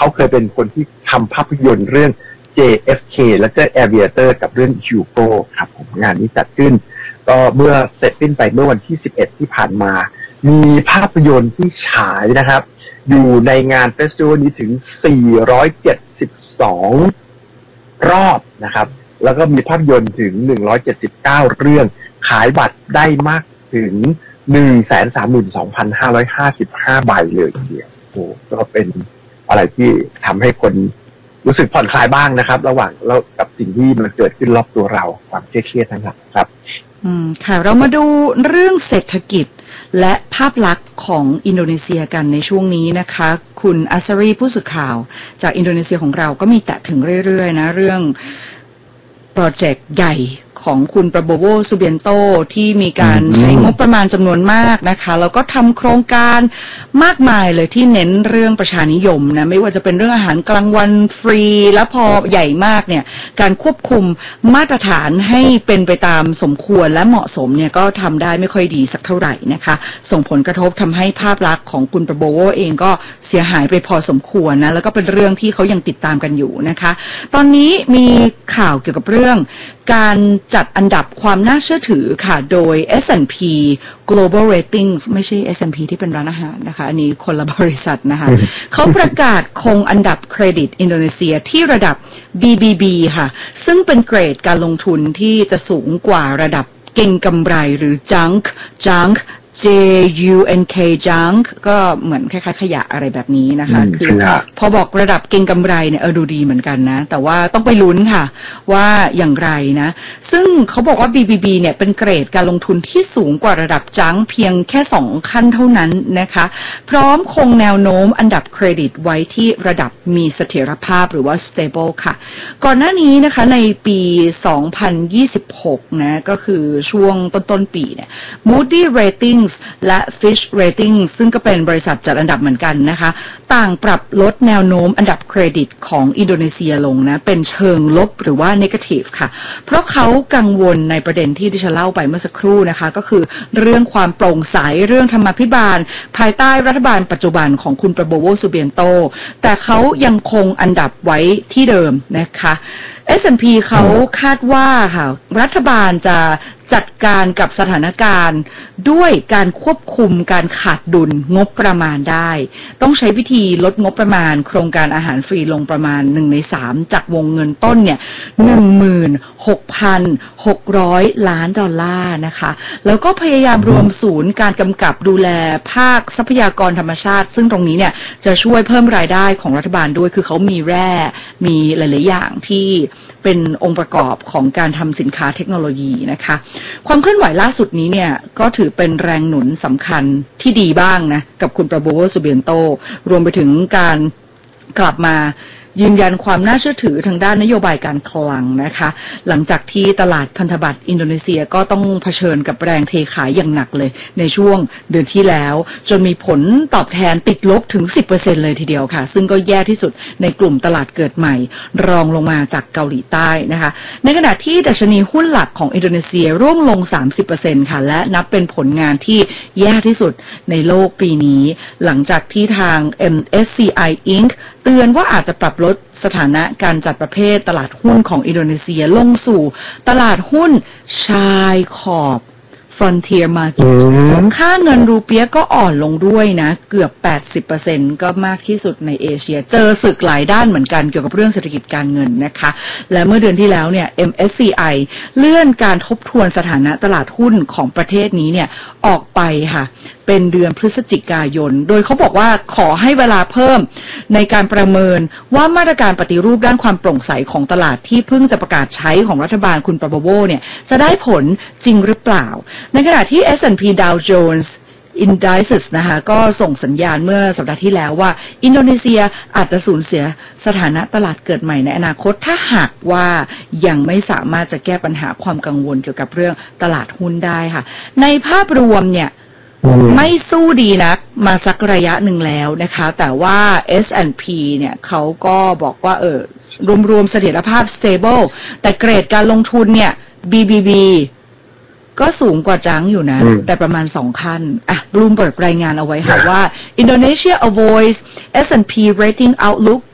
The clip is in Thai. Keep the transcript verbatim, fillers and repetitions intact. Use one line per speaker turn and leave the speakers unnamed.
เขาเคยเป็นคนที่ทำภาพยนตร์เรื่อง เจ เอฟ เค แล้วก็ Aviator กับเรื่อง Hugo ครับผมงานนี้จัดขึ้นก็เมื่อเสร็จสิ้นไปเมื่อวันที่สิบเอ็ดที่ผ่านมามีภาพยนตร์ที่ฉายนะครับอยู่ในงานเฟสติวัลนี้ถึงสี่ร้อยเจ็ดสิบสองรอบนะครับแล้วก็มีภาพยนตร์ถึงหนึ่งร้อยเจ็ดสิบเก้าเรื่องขายบัตรได้มากถึง หนึ่งแสนสามหมื่นสองพันห้าร้อยห้าสิบห้า ใบเลยทีเดียวโอ้ก็เป็นอะไรที่ทำให้คนรู้สึกผ่อนคลายบ้างนะครับระหว่างแล้วกับสิ่งที่มันเกิดขึ้นรอบตัวเราความเครียดๆทั้งหลายครับ
อืมค่ะเรามาดูเรื่องเศรษฐกิจและภาพลักษณ์ของอินโดนีเซียกันในช่วงนี้นะคะคุณอัสรีผู้สื่อข่าวจากอินโดนีเซียของเราก็มีแตะถึงเรื่อยๆนะเรื่องโปรเจกต์ใหญ่ของคุณปราโบโว ซูเบียนโตที่มีการใช้งบประมาณจำนวนมากนะคะแล้วก็ทำโครงการมากมายเลยที่เน้นเรื่องประชานิยมนะไม่ว่าจะเป็นเรื่องอาหารกลางวันฟรีแล้วพอใหญ่มากเนี่ยการควบคุมมาตรฐานให้เป็นไปตามสมควรและเหมาะสมเนี่ยก็ทำได้ไม่ค่อยดีสักเท่าไหร่นะคะส่งผลกระทบทำให้ภาพลักษณ์ของคุณปราโบโวเองก็เสียหายไปพอสมควรนะแล้วก็เป็นเรื่องที่เขายังติดตามกันอยู่นะคะตอนนี้มีข่าวเกี่ยวกับเรื่องการจัดอันดับความน่าเชื่อถือค่ะโดย เอส แอนด์ พี Global Ratings ไม่ใช่ เอส แอนด์ พี ที่เป็นร้านอาหารนะคะอันนี้คนละบริษัทนะคะเขาประกาศคงอันดับเครดิตอินโดนีเซียที่ระดับ บี บี บี ค่ะซึ่งเป็นเกรดการลงทุนที่จะสูงกว่าระดับเก็งกำไรหรือ Junk Junk J U N K Junk ก็เหมือนคล้ายๆขยะอะไรแบบนี้นะคะคือพอบอกระดับเก็งกำไรเนี่ยเออดูดีเหมือนกันนะแต่ว่าต้องไปลุ้นค่ะว่าอย่างไรนะซึ่งเขาบอกว่า บี บี บี เนี่ยเป็นเกรดการลงทุนที่สูงกว่าระดับจังเพียงแค่สองขั้นเท่านั้นนะคะพร้อมคงแนวโน้มอันดับเครดิตไว้ที่ระดับมีเสถียรภาพหรือว่า stable ค่ะก่อนหน้านี้นะคะในปีสองพันยี่สิบหกนะก็คือช่วงต้นๆปีเนี่ย Moody Ratingและ Fitch Ratings ซึ่งก็เป็นบริษัทจัดอันดับเหมือนกันนะคะต่างปรับลดแนวโน้มอันดับเครดิตของอินโดนีเซียลงนะเป็นเชิงลบหรือว่า negative ค่ะเพราะเขากังวลในประเด็นที่ดิฉันเล่าไปเมื่อสักครู่นะคะก็คือเรื่องความโปร่งใสเรื่องธรรมาภิบาลภายใต้รัฐบาลปัจจุบันของคุณปราโบโว ซูเบียนโตแต่เขายังคงอันดับไว้ที่เดิมนะคะ เอส แอนด์ พี เขาคาดว่าค่ะรัฐบาลจะจัดการกับสถานการณ์ด้วยการควบคุมการขาดดุลงบประมาณได้ต้องใช้วิธีลดงบประมาณโครงการอาหารฟรีลงประมาณหนึ่งในสามจากวงเงินต้นเนี่ย หนึ่งหมื่นหกพันหกร้อย ล้านดอลลาร์นะคะแล้วก็พยายามรวมศูนย์การกำกับดูแลภาคทรัพยากรธรรมชาติซึ่งตรงนี้เนี่ยจะช่วยเพิ่มรายได้ของรัฐบาลด้วยคือเขามีแร่มีหลายๆอย่างที่เป็นองค์ประกอบของการทำสินค้าเทคโนโลยีนะคะความเคลื่อนไหวล่าสุดนี้เนี่ยก็ถือเป็นแรงหนุนสำคัญที่ดีบ้างนะกับคุณปราโบโว ซูเบียนโตรวมไปถึงการกลับมายืนยันความน่าเชื่อถือทางด้านนโยบายการคลังนะคะหลังจากที่ตลาดพันธบัตรอินโดนีเซียก็ต้องเผชิญกับแรงเทขายอย่างหนักเลยในช่วงเดือนที่แล้วจนมีผลตอบแทนติดลบถึง สิบเปอร์เซ็นต์ เลยทีเดียวค่ะซึ่งก็แย่ที่สุดในกลุ่มตลาดเกิดใหม่รองลงมาจากเกาหลีใต้นะคะในขณะที่ดัชนีหุ้นหลักของอินโดนีเซียร่วงลง สามสิบเปอร์เซ็นต์ ค่ะและนับเป็นผลงานที่แย่ที่สุดในโลกปีนี้หลังจากที่ทาง เอ็ม เอส ซี ไอ อิงค์ เตือนว่าอาจจะปรับลดสถานะการจัดประเภทตลาดหุ้นของอินโดนีเซียลงสู่ตลาดหุ้นชายขอบ Frontier Market ค่าเงินรูเปียก็อ่อนลงด้วยนะเกือบ แปดสิบเปอร์เซ็นต์ ก็มากที่สุดในเอเชียเจอศึกหลายด้านเหมือนกันเกี่ยวกับเรื่องเศรษฐกิจการเงินนะคะและเมื่อเดือนที่แล้วเนี่ย เอ็ม เอส ซี ไอ เลื่อนการทบทวนสถานะตลาดหุ้นของประเทศนี้เนี่ยออกไปค่ะเป็นเดือนพฤศจิกายนโดยเขาบอกว่าขอให้เวลาเพิ่มในการประเมินว่ามาตรการปฏิรูปด้านความโปร่งใสของตลาดที่เพิ่งจะประกาศใช้ของรัฐบาลคุณปราโบโวเนี่ยจะได้ผลจริงหรือเปล่าในขณะที่ เอส แอนด์ พี Dow Jones Indices นะคะก็ส่งสัญญาณเมื่อสัปดาห์ที่แล้วว่าอินโดนีเซียอาจจะสูญเสียสถานะตลาดเกิดใหม่ในอนาคตถ้าหากว่ายังไม่สามารถจะแก้ปัญหาความกังวลเกี่ยวกับเรื่องตลาดหุ้นได้ค่ะในภาพรวมเนี่ยไม่สู้ดีนักมาสักระยะหนึ่งแล้วนะคะแต่ว่า เอส แอนด์ พี เนี่ยเขาก็บอกว่าเออรวมๆเสถียรภาพ stable แต่เกรดการลงทุนเนี่ย บี บี บี ก็สูงกว่าจังอยู่นะแต่ประมาณสองขั้นอ่ะบลูมเบิร์กรายงานเอาไว้ค่ะว่า Indonesia avoids เอส แอนด์ พี rating outlook